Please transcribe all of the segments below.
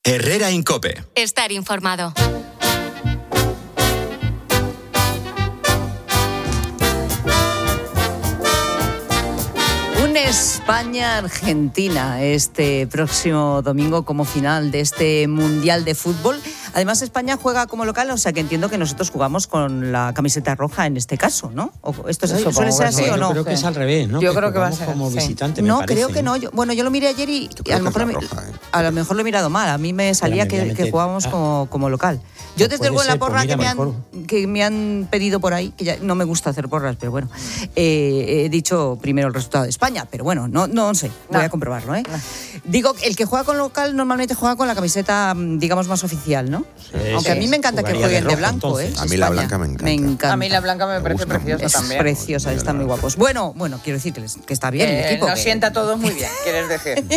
Herrera en COPE. Estar informado. España-Argentina este próximo domingo como final de este Mundial de Fútbol. Además, España juega como local, o sea que entiendo que nosotros jugamos con la camiseta roja en este caso, ¿no? ¿Esto suele ser así o no? Yo creo que es al revés, ¿no? Yo creo que va a ser como visitante, No, me parece, creo que no. Yo lo miré ayer y a lo mejor lo he mirado mal. A mí me salía que jugábamos como local. Yo desde luego en la porra que me han pedido por ahí, que ya no me gusta hacer porras, pero bueno, he dicho primero el resultado de España, pero bueno, no sé, voy a comprobarlo, ¿eh? No. Digo, el que juega con local normalmente juega con la camiseta, digamos, más oficial, ¿no? Sí, aunque a mí me encanta que jueguen de blanco, ¿eh? A mí la blanca me encanta. A mí la blanca me parece preciosa también. Es preciosa, están muy guapos. Bueno, quiero decir que está bien el equipo. Nos sienta a todos muy bien, quieres decir.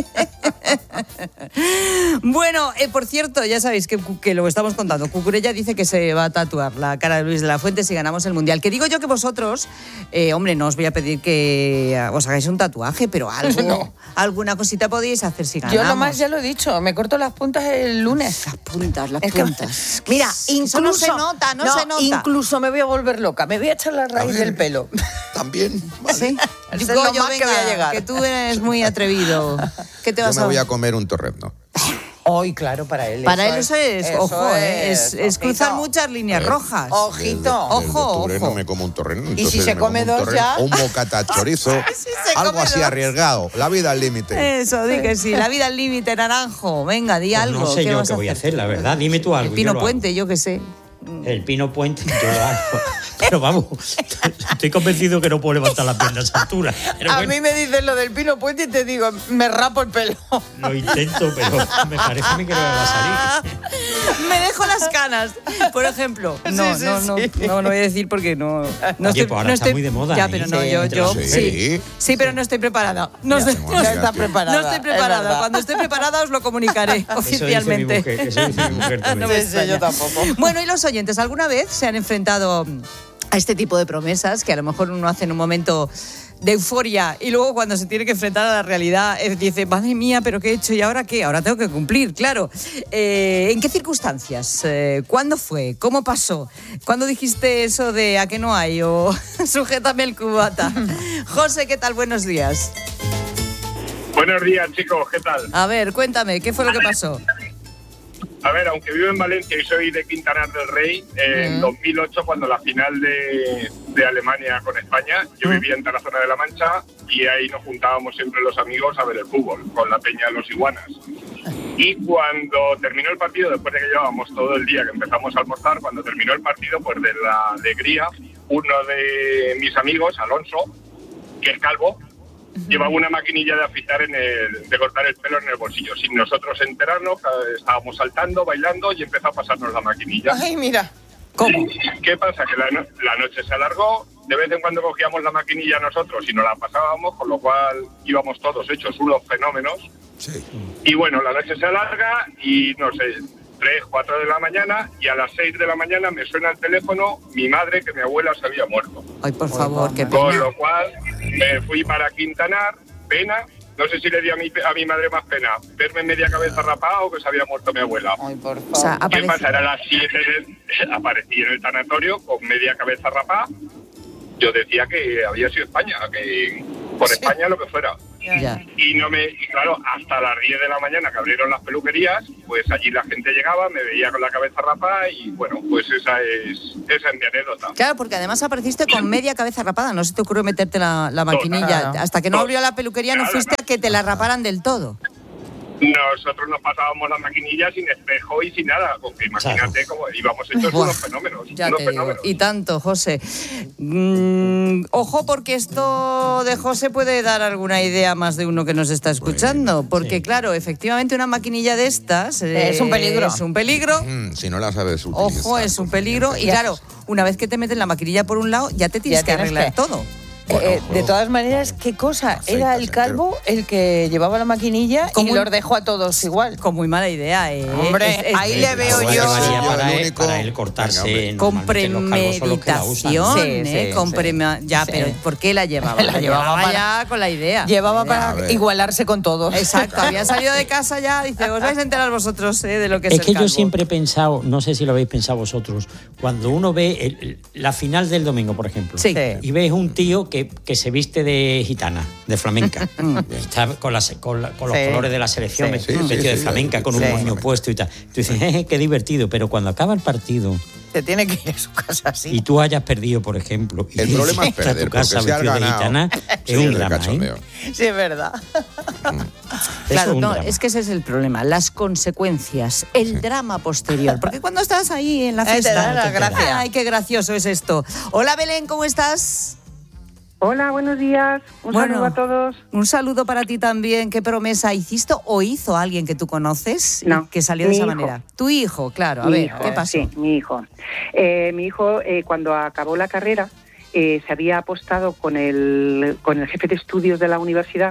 Bueno, por cierto, ya sabéis que lo estamos contando. Cucurella dice que se va a tatuar la cara de Luis de la Fuente si ganamos el Mundial. Que digo yo que vosotros, no os voy a pedir que os hagáis un tatuaje, pero alguna cosita podéis hacer si ganamos. Yo nomás ya lo he dicho, me corto las puntas el lunes. Las puntas. Mira, incluso no se nota. Incluso me voy a volver loca, me voy a echar la raíz del pelo. También. Vale. Sí. Venga, que voy a llegar. Que tú eres muy atrevido. ¿Qué te vas Yo me voy a comer un torrezno. Hoy, claro, para él. Para eso es cruzar muchas líneas rojas. Ojito. Ojo. No me como un torreno. Y si se come dos ya. Un bocata chorizo. Algo así arriesgado. La vida al límite. Eso, di que sí. La vida al límite, Naranjo. Venga, di algo. No sé yo qué voy a hacer, la verdad. Dime tú algo. El Pino Puente, yo qué sé. El Pino Puente, yo lo hago. Pero vamos, estoy convencido que no puedo levantar las piernas a altura. A mí me dices lo del Pino Puente y te digo, me rapo el pelo. Lo intento, pero me parece a mí que no me va a salir. Me dejo las canas, por ejemplo. No voy a decir porque no estoy, ahora está muy de moda. Ya, pero no, yo sí, pero no estoy preparada. No estoy preparada. Cuando esté preparada os lo comunicaré oficialmente. Eso dice mi mujer también. No me sé yo tampoco. Bueno, y los oyentes, ¿alguna vez se han enfrentado a este tipo de promesas que a lo mejor uno hace en un momento de euforia y luego cuando se tiene que enfrentar a la realidad dice, madre mía, pero ¿qué he hecho? ¿Y ahora qué? Ahora tengo que cumplir, claro. ¿En qué circunstancias? ¿Cuándo fue? ¿Cómo pasó? ¿Cuándo dijiste eso de a qué no hay? O sujétame el cubata. José, ¿qué tal? Buenos días. Buenos días, chicos, ¿qué tal? A ver, cuéntame, ¿qué fue lo que pasó? A ver, aunque vivo en Valencia y soy de Quintanar del Rey, en 2008, cuando la final de Alemania con España, yo vivía en Tarazona de la Mancha y ahí nos juntábamos siempre los amigos a ver el fútbol, con la peña de los Iguanas. Y cuando terminó el partido, después de que llevábamos todo el día que empezamos a almorzar, cuando terminó el partido, pues de la alegría, uno de mis amigos, Alonso, que es calvo, llevaba una maquinilla de afeitar de cortar el pelo en el bolsillo. Sin nosotros enterarnos, estábamos saltando, bailando y empezó a pasarnos la maquinilla. Ay, mira. ¿Cómo? ¿Qué pasa? Que la noche se alargó, de vez en cuando cogíamos la maquinilla nosotros y nos la pasábamos, con lo cual íbamos todos hechos unos fenómenos. Sí. Y bueno, la noche se alarga y no sé, 3, 4 de la mañana y a las 6 de la mañana me suena el teléfono mi madre, que mi abuela se había muerto. Ay, por favor, qué pena. Con lo cual me fui para Quintanar, pena. No sé si le di a mi madre más pena, verme media cabeza rapada o que se había muerto mi abuela. Ay, por favor. O sea, ¿Qué pasa? Era las 7, aparecí en el tanatorio con media cabeza rapada. Yo decía que había sido España, que por España lo que fuera. Ya. Y claro, hasta las 10 de la mañana que abrieron las peluquerías, pues allí la gente llegaba, me veía con la cabeza rapada y bueno, pues esa es mi anécdota. Claro, porque además apareciste con media cabeza rapada, no se te ocurrió meterte la maquinilla. Claro. Hasta que no abrió la peluquería no fuiste a que te la raparan del todo. Nosotros nos pasábamos la maquinilla sin espejo y sin nada, porque imagínate cómo íbamos hechos unos fenómenos. Ya te digo, y tanto, José. Ojo, porque esto de José puede dar alguna idea a más de uno que nos está escuchando, porque claro, efectivamente una maquinilla de estas es un peligro. Es un peligro. Si no la sabes utilizar. Ojo, es un peligro. Y claro, una vez que te meten la maquinilla por un lado, ya te tienes que arreglar todo. De todas maneras, ¿qué cosa? Era el calvo el que llevaba la maquinilla y los dejó a todos igual. Con muy mala idea, ¿eh? Hombre, ahí le veo yo. Para él cortarse. Con premeditación, pero ¿por qué la llevaba? La llevaba ya con la idea. Llevaba para igualarse con todos. Exacto, había salido de casa ya, dice, os vais a enterar vosotros de lo que es el calvo. Es que yo siempre he pensado, no sé si lo habéis pensado vosotros, cuando uno ve la final del domingo, por ejemplo, y ves un tío que se viste de gitana, de flamenca, está con los colores de la selección, vestido de flamenca, con un moño puesto y tal. Tú dices, qué divertido, pero cuando acaba el partido... Se tiene que ir a su casa así. Y tú hayas perdido, por ejemplo. El problema es perder, tu casa porque si has ganado, gitana, es un drama, Sí, es verdad. Claro, no, es que ese es el problema, las consecuencias, el drama posterior. Porque cuando estás ahí en la fiesta, te da la gracia. Ay, qué gracioso es esto. Hola, Belén, ¿cómo estás? Hola, buenos días. Un saludo a todos. Un saludo para ti también. ¿Qué promesa hiciste o hizo alguien que tú conoces que salió de esa manera? Tu hijo, claro. A ver, ¿qué pasó? Sí, mi hijo. Mi hijo, cuando acabó la carrera, se había apostado con el jefe de estudios de la universidad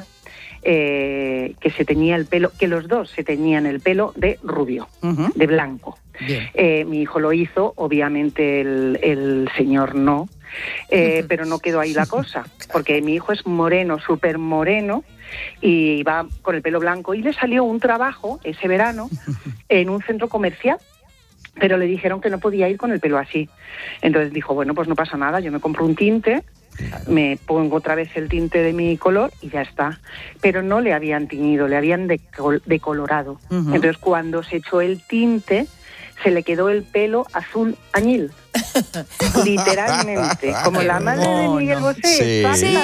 que se teñía el pelo, que los dos se teñían el pelo de rubio, de blanco. Mi hijo lo hizo, obviamente el señor no. Pero no quedó ahí la cosa, porque mi hijo es moreno, súper moreno, y va con el pelo blanco, y le salió un trabajo ese verano en un centro comercial, pero le dijeron que no podía ir con el pelo así. Entonces dijo, bueno, pues no pasa nada, yo me compro un tinte, me pongo otra vez el tinte de mi color y ya está. Pero no le habían tiñido, le habían decolorado. Entonces cuando se echó el tinte, se le quedó el pelo azul añil. Literalmente, como la madre de Miguel Bosé.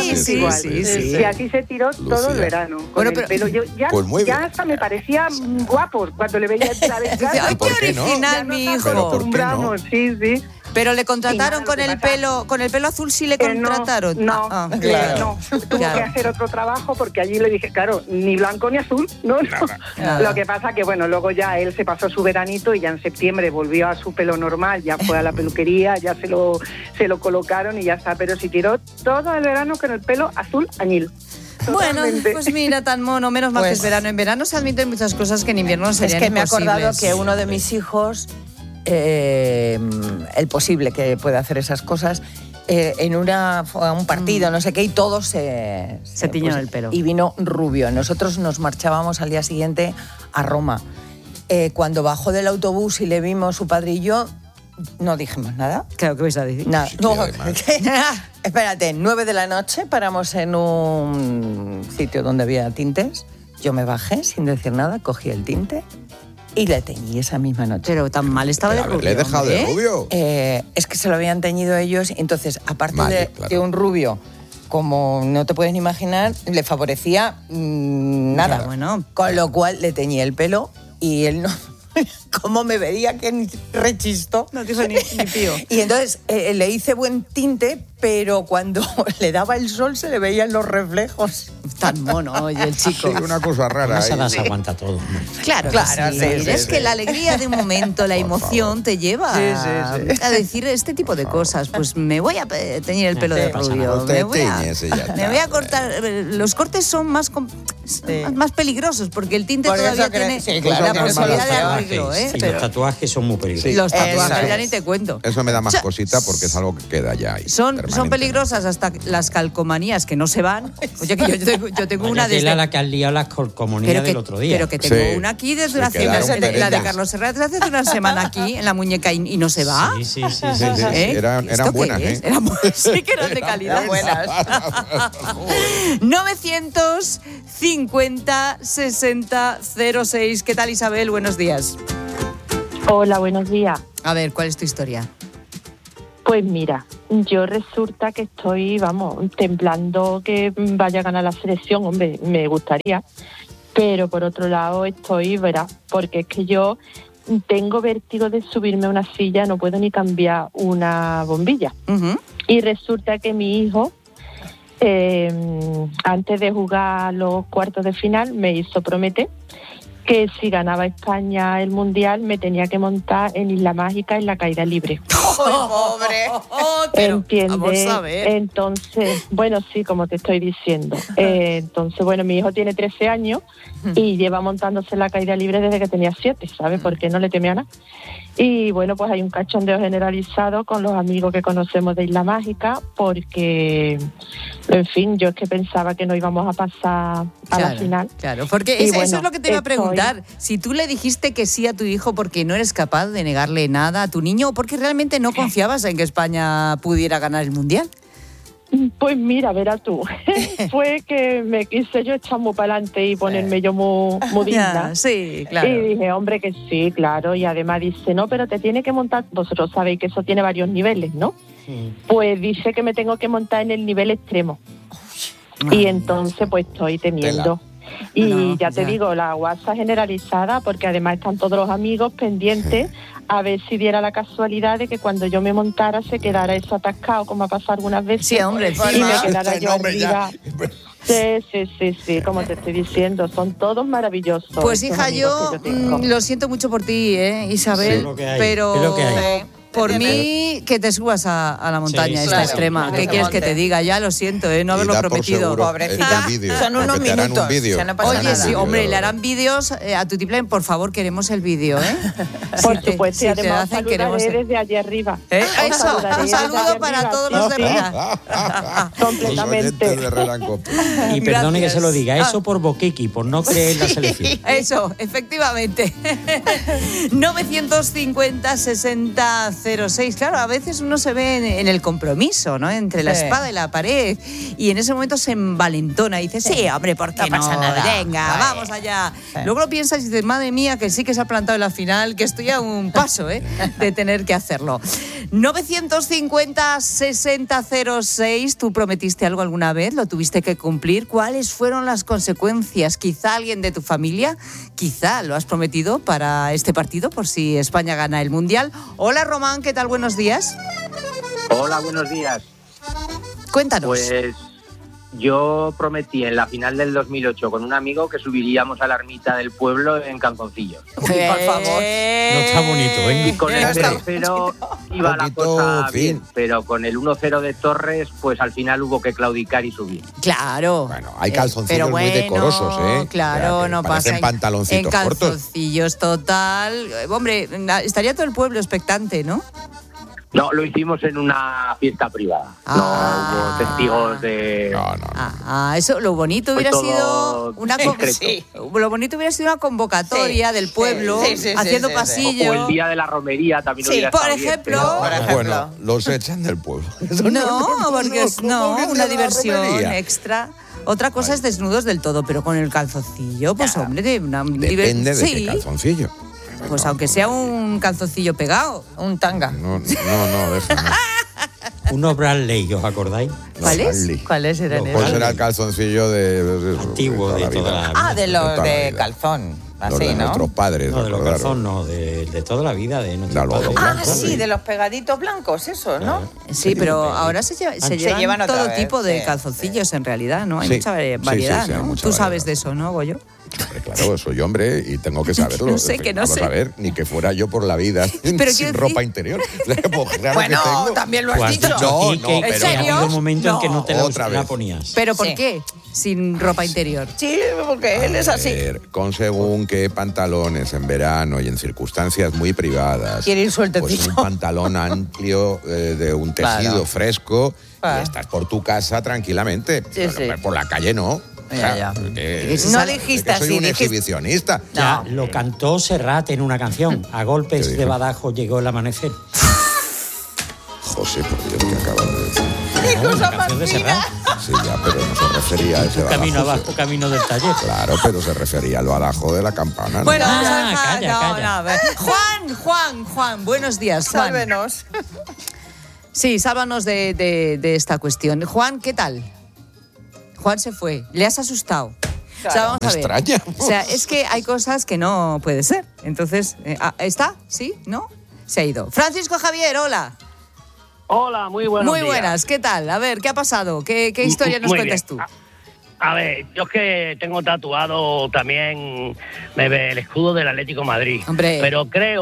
Sí. Y así se tiró todo el verano. Con el pelo. Yo ya hasta me parecía guapo cuando le veía entrar en casa. ¡Ay, qué original, mi hijo! Sí. Pero le contrataron con el pelo azul, sí le contrataron. No. Tuvo que hacer otro trabajo porque allí le dije, claro, ni blanco ni azul, no. Lo que pasa que bueno, luego ya él se pasó su veranito y ya en septiembre volvió a su pelo normal, ya fue a la peluquería, ya se lo colocaron y ya está, pero sí tiró todo el verano con el pelo azul añil. Bueno, pues mira, tan mono, menos mal que es verano. En verano se admiten muchas cosas que en invierno serían imposibles. Es que me he acordado que uno de mis hijos, el posible que pueda hacer esas cosas, en un partido, no sé qué, y todos se tiñeron el pelo. Y vino rubio. Nosotros nos marchábamos al día siguiente a Roma. Cuando bajó del autobús y le vimos su padre y yo, no dijimos nada. Claro, ¿qué vais a decir? Nada. Espérate, 9 de la noche, paramos en un sitio donde había tintes. Yo me bajé sin decir nada, cogí el tinte y le teñí esa misma noche. Pero tan mal estaba de rubio. ¿Le he dejado de rubio? Es que se lo habían teñido ellos, entonces, aparte de un rubio, como no te puedes ni imaginar, le favorecía nada. Claro, bueno. Con lo cual le teñí el pelo y él no... ¿Cómo me veía que ni rechistó? No dijo ni pío. Y entonces le hice buen tinte, pero cuando le daba el sol se le veían los reflejos. Tan mono, oye, el chico. Sí, una cosa rara. Esa se aguanta todo. Claro, sí. Es que la alegría de un momento, la emoción te lleva a decir este tipo de cosas. Pues me voy a teñir el pelo de rubio. Me voy a cortar. Los cortes son más peligrosos porque el tinte todavía tiene la posibilidad de arreglo. Y los tatuajes son muy peligrosos. Los tatuajes ya ni te cuento. Eso me da más cosita porque es algo que queda ya ahí. Son peligrosas hasta las calcomanías que no se van. Oye, que yo tengo una desde... la que has liado las calcomanías del otro día. Pero que tengo una aquí desde hace la de Carlos Herrera desde hace una semana aquí en la muñeca y no se va. Sí. Eran buenas, Sí que eran de calidad. Buenas. 950 60 06. ¿Qué tal, Isabel? Buenos días. Hola, buenos días. A ver, ¿cuál es tu historia? Pues mira, yo resulta que estoy, templando que vaya a ganar la selección, hombre, me gustaría, pero por otro lado porque es que yo tengo vértigo de subirme a una silla, no puedo ni cambiar una bombilla. Y resulta que mi hijo, antes de jugar los cuartos de final, me hizo prometer que si ganaba España el Mundial me tenía que montar en Isla Mágica en la caída libre. pobre! ¿Entiendes? Vamos a ver. Entonces, bueno, sí, como te estoy diciendo. Entonces, bueno, mi hijo tiene 13 años y lleva montándose la caída libre desde que tenía 7, ¿sabes? Porque no le temía nada. Y bueno, pues hay un cachondeo generalizado con los amigos que conocemos de Isla Mágica, porque, en fin, yo es que pensaba que no íbamos a pasar a la final. Claro, porque eso es lo que te iba a preguntar. Si tú le dijiste que sí a tu hijo porque no eres capaz de negarle nada a tu niño o porque realmente no confiabas en que España pudiera ganar el Mundial. Pues mira, verás tú, fue que me quise yo echar muy para adelante y ponerme yo muy digna. Sí, claro. Y dije, hombre, que sí, claro. Y además dice, no, pero te tiene que montar, vosotros sabéis que eso tiene varios niveles, ¿no? Sí. Pues dice que me tengo que montar en el nivel extremo. Y entonces pues estoy temiendo. Y ya te digo, la guasa generalizada, porque además están todos los amigos pendientes a ver si diera la casualidad de que cuando yo me montara se quedara eso atascado, como ha pasado algunas veces. Sí, hombre, y me quedara yo arriba. Sí, como te estoy diciendo, son todos maravillosos. Pues hija, yo lo siento mucho por ti, Isabel, es lo que hay, pero es lo que hay. Por mí, que te subas a la montaña esta extrema. Claro, ¿Qué quieres que te diga? Ya lo siento, no haberlo prometido. Pobrecita. Son unos minutos. Oye, sí, hombre, le harán vídeos a Tutiplén. Por favor, queremos el vídeo, Por supuesto, y además saludaré desde allí arriba. Eso, un saludo para todos los de Herrera. Completamente. Y perdone que se lo diga, eso por Boquiqui, por no creer en la selección. Eso, efectivamente. 950-60-06. Claro, a veces uno se ve en el compromiso, ¿no? Entre la espada y la pared. Y en ese momento se envalentona y dice, sí, hombre, ¿por qué no? Pasa nada. Venga, vamos allá. Luego lo piensas y dices, madre mía, que sí que se ha plantado en la final, que estoy a un paso, de tener que hacerlo. 950-60-06. ¿Tú prometiste algo alguna vez? ¿Lo tuviste que cumplir? ¿Cuáles fueron las consecuencias? Quizá alguien de tu familia, quizá lo has prometido para este partido, por si España gana el Mundial. Hola, Román, ¿qué tal? Buenos días. Hola, buenos días. Cuéntanos. Pues yo prometí en la final del 2008 con un amigo que subiríamos a la ermita del pueblo en calzoncillos. Por favor. No está bonito, Y con el 0-0 iba la cosa bien, pero con el 1-0 de Torres, pues al final hubo que claudicar y subir. Claro. Bueno, hay calzoncillos muy decorosos, Claro, o sea, no pasa. En pantaloncitos cortos. En calzoncillos, total. Hombre, estaría todo el pueblo expectante, ¿no? No, lo hicimos en una fiesta privada. No hubo testigos de... No. Eso, lo bonito hubiera sido una lo bonito hubiera sido una convocatoria del pueblo haciendo pasillo. O el día de la romería también hubiera por estado ejemplo. bien, pero... Bueno, los echan del pueblo. Porque una diversión la extra. Otra cosa es desnudos del todo, pero con el calzoncillo, pues hombre, depende de qué calzoncillo. Pues aunque sea un calzoncillo pegado. Un tanga. No, déjame. Unos Bradley, ¿os acordáis? ¿Cuáles eran esos? Pues era el calzoncillo antiguo de toda la vida. De los de calzón. Así, de nuestros padres. No, de los calzón, no, de toda la vida de nuestros padres. Sí, de los pegaditos blancos, esos, ¿no? Sí, pero ahora se llevan todo tipo de calzoncillos en realidad, ¿no? Hay mucha variedad, ¿no? Tú sabes de eso, ¿no, Goyo? Claro, soy hombre y tengo que saberlo. No sé. Vamos a ver, ni que fuera yo por la vida sin ropa interior. Bueno, también lo has dicho. No, ¿En serio? Ha habido un momento en que no te la ponías. ¿Pero por qué? Sin ropa interior. Sí, porque él es así. Con según qué pantalones en verano y en circunstancias muy privadas. Quiere ir sueltecito. Pues un pantalón amplio de un tejido fresco y estás por tu casa tranquilamente. Por la calle no. No dijiste así. Soy un exhibicionista. Ya, lo cantó Serrat en una canción. A golpes de Badajoz llegó el amanecer. José, por Dios, ¿qué acabas de decir? ¡Qué cosa más canción de Serrat. Sí, ya, pero no se refería a ese Camino Badajoz. abajo, camino del taller. Claro, pero se refería al Badajoz de la campana, ¿no? Bueno, calla. Juan, buenos días, Juan. Sálvenos. Sí, sálvanos de esta cuestión. Juan, ¿qué tal? Juan se fue. ¿Le has asustado? Claro. O sea, vamos a ver. Extraña. O sea, es que hay cosas que no puede ser. Entonces, ¿está? ¿Sí? ¿No? Se ha ido. Francisco Javier, hola. Hola, muy buenos días. Muy buenas, ¿qué tal? A ver, ¿qué ha pasado? ¿Qué historia nos cuentas tú? A ver, yo es que tengo tatuado también el escudo del Atlético de Madrid. Hombre. Pero creo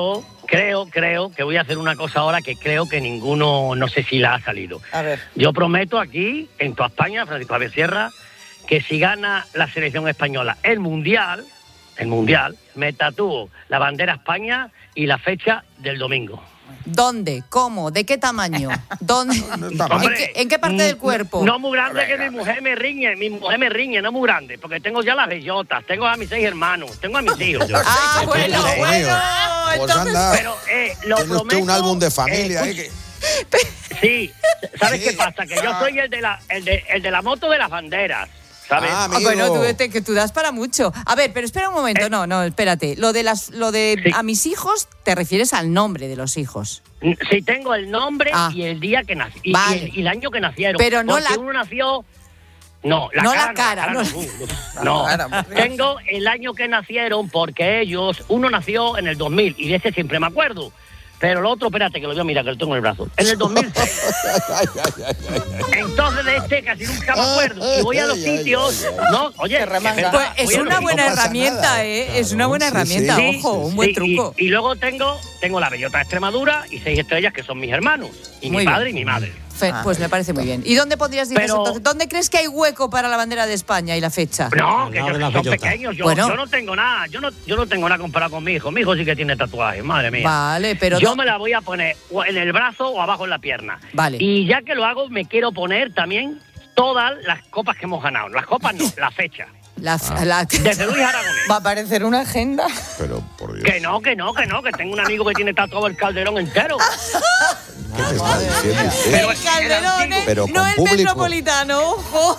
creo que voy a hacer una cosa ahora que creo que ninguno, no sé si la ha salido. A ver. Yo prometo aquí, en toda España, Francisco Javier Sierra, que si gana la selección española el Mundial, me tatúo la bandera España y la fecha del domingo. ¿Dónde? ¿Cómo? ¿De qué tamaño? ¿Dónde? ¿En qué parte del cuerpo? No muy grande, que mi mujer me riñe, no muy grande, porque tengo ya las bellotas, tengo a mis 6 hermanos, tengo a mis hijos. Bueno. Pues anda, pero lo tiene prometo. Usted un álbum de familia. Sí, ¿sabes qué pasa? Que yo soy el de la moto de las banderas. ¿Sabes? Bueno, tú das para mucho. A ver, pero espera un momento. No, espérate. Lo de sí. A mis hijos, te refieres al nombre de los hijos. Sí, tengo el nombre y el día que nací. Vale. Y el año que nacieron. Pero no porque uno nació... No, la cara. No. Tengo el año que nacieron porque uno nació en el 2000 y de ese siempre me acuerdo. Pero el otro, espérate, que lo voy a mirar, que lo tengo en el brazo. En el 2006. Entonces de este casi nunca me acuerdo. Y voy a los sitios... No, oye, pues es una buena herramienta, Es una buena herramienta, ojo, un buen truco. Y luego tengo la bellota de Extremadura y 6 estrellas que son mis hermanos. Y mi padre y mi madre. Pues me parece muy bien. ¿Y dónde pondrías entonces? ¿Dónde crees que hay hueco para la bandera de España y la fecha? No, que son pequeños. Yo no tengo nada. Yo no tengo nada comparado con mi hijo. Mi hijo sí que tiene tatuajes, madre mía. Vale, pero yo me la voy a poner en el brazo o abajo en la pierna. Vale. Y ya que lo hago, me quiero poner también todas las copas que hemos ganado. Las copas no, la fecha. Desde Luis Aragonés. ¿Va a aparecer una agenda? Pero, por Dios. Que no, que tengo un amigo que tiene tatuado el Calderón entero. ¿Qué te está diciendo usted? El Calderón, pero no el público. Metropolitano, ojo.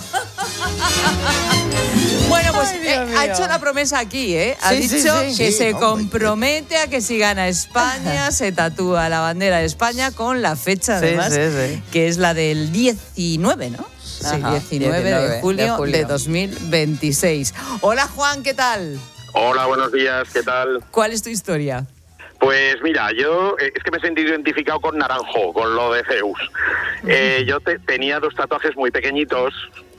Bueno, pues ha hecho la promesa aquí, Ha dicho que se compromete a que si gana España se tatúa la bandera de España con la fecha, además, que es la del 19, ¿no? Sí, 19 de julio de 2026. Hola, Juan, ¿qué tal? Hola, buenos días, ¿qué tal? ¿Cuál es tu historia? Pues mira, yo es que me he sentido identificado con Naranjo, con lo de Zeus. Yo tenía 2 tatuajes muy pequeñitos,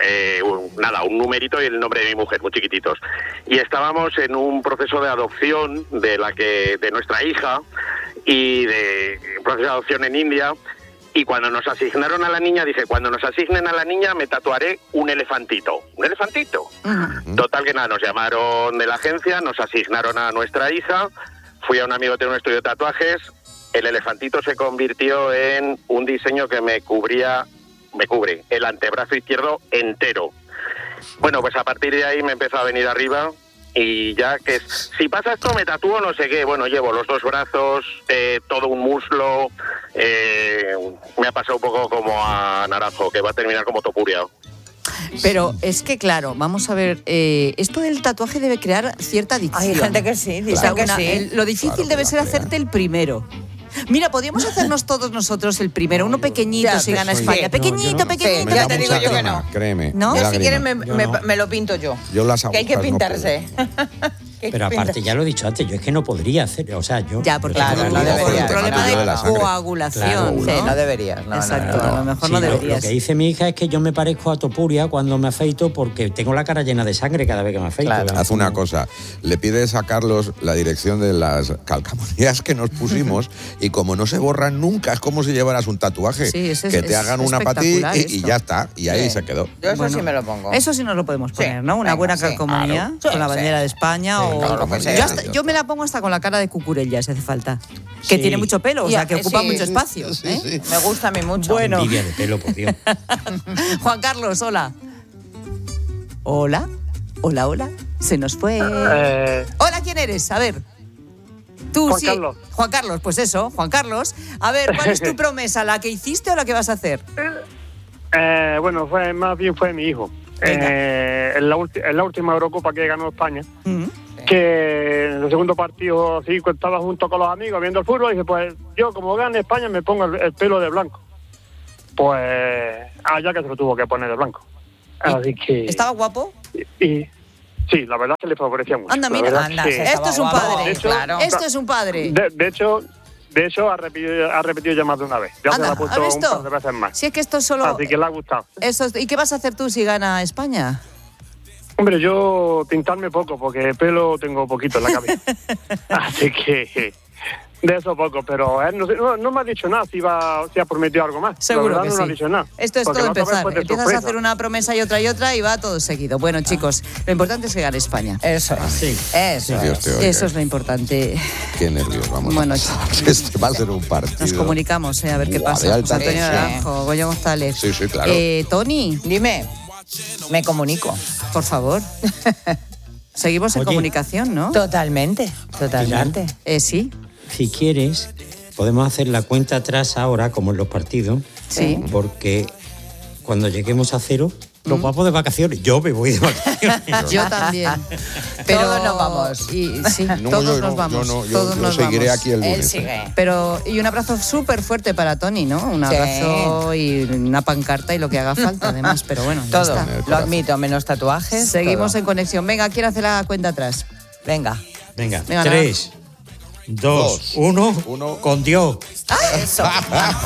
un numerito y el nombre de mi mujer, muy chiquititos. Y estábamos en un proceso de adopción de nuestra hija y de un proceso de adopción en India. Y cuando nos asignaron a la niña, dije, cuando nos asignen a la niña me tatuaré un elefantito. ¿Un elefantito? Uh-huh. Total que nada, nos llamaron de la agencia, nos asignaron a nuestra hija, fui a un amigo que tiene un estudio de tatuajes, el elefantito se convirtió en un diseño que me cubre el antebrazo izquierdo entero. Bueno, pues a partir de ahí me empezó a venir arriba. Y ya que si pasa esto me tatúo no sé qué, bueno, llevo los 2 brazos, todo un muslo, me ha pasado un poco como a Naranjo, que va a terminar como Topuria. Pero es que, claro, vamos a ver, esto del tatuaje debe crear cierta adicción. Hay gente que sí, dice que sí. Lo difícil debe ser hacerte el primero. Mira, podríamos hacernos todos nosotros el primero, uno pequeñito si gana España. Pequeñito. Ya te digo yo que no. Créeme. ¿No? Si quieres me lo pinto yo. Yo las que hay que pintarse. Pero aparte, ya lo he dicho antes, yo es que no podría hacer, o sea, yo... Ya, porque claro, no deberías, un problema de coagulación, claro, ¿no? Sí, no deberías. Exacto, a lo mejor no deberías. Lo que dice mi hija es que yo me parezco a Topuria cuando me afeito porque tengo la cara llena de sangre cada vez que me afeito. Claro. Haz una cosa, le pides a Carlos la dirección de las calcamonías que nos pusimos y como no se borran nunca, es como si llevaras un tatuaje. Sí, que te hagan una para ti y ya está, y ahí se quedó. Yo eso sí me lo pongo. Eso sí nos lo podemos poner, ¿no? Una buena calcomanía con la bandera de España o... Yo me la pongo hasta con la cara de Cucurella, si hace falta. Que tiene mucho pelo, o sea, que ocupa mucho espacio. Sí. Me gusta a mí mucho. Bueno. Envidia de pelo, por Dios. Juan Carlos, hola. Hola. Se nos fue. Hola, ¿quién eres? A ver. Tú Juan sí. Carlos. Juan Carlos, pues eso, Juan Carlos. A ver, ¿cuál es tu promesa? ¿La que hiciste o la que vas a hacer? Bueno, más bien fue mi hijo. En la última Eurocopa que ganó España. Que en el segundo partido así estaba junto con los amigos viendo el fútbol y dije, pues yo como gane España me pongo el pelo de blanco. Pues ya que se lo tuvo que poner de blanco. Así que... ¿Estaba guapo? Y sí, la verdad es que le favorecía mucho. Anda, mira, esto es un padre. De hecho, claro. Esto es un padre. De hecho, ha repetido ya más de una vez. Ya se lo ha puesto un par de veces más. Si es que esto es solo... Así que le ha gustado. ¿Y qué vas a hacer tú si gana España? Hombre, yo pintarme poco, porque pelo tengo poquito en la cabeza. Así que De eso poco, pero él no me ha dicho nada si ha prometido algo más. Seguro que no sí. ha dicho nada. Esto es todo empezar. Empiezas a hacer una promesa y otra y va todo seguido. Bueno, chicos, lo importante es que gane España. Eso es. Sí. Eso es lo importante. Qué nervios, vamos. Bueno, este va a ser un partido. Nos comunicamos, a ver qué pasa. José Antonio Naranjo, Goyo González. Sí, claro. Tony. Dime. Me comunico. Por favor. Seguimos en comunicación, ¿no? Totalmente. Sí. Si quieres, podemos hacer la cuenta atrás ahora, como en los partidos. Sí. Porque cuando lleguemos a 0, nos vamos de vacaciones. Yo me voy de vacaciones. Yo también. Pero todos nos vamos. Todos nos vamos. Yo seguiré aquí el lunes. Él sigue. Y un abrazo súper fuerte para Tony, ¿no? Un abrazo y una pancarta y lo que haga falta, además. Pero bueno, todo. Ya está. Lo admito, menos tatuajes. Seguimos todo. En conexión. Venga, ¿quién hace la cuenta atrás? Venga, 3, 2, 1, con Dios. Eso.